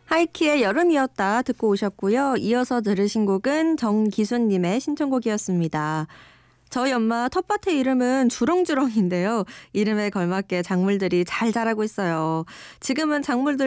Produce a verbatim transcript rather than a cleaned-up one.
하이키의 여름이었다 듣고 오셨고요. 이어서 들으신 곡은 정기순님의 신청곡이었습니다. 저희 엄마 텃밭의 이름은 주렁주렁인데요. 이름에 걸맞게 작물들이 잘 자라고 있어요. 지금은 작물들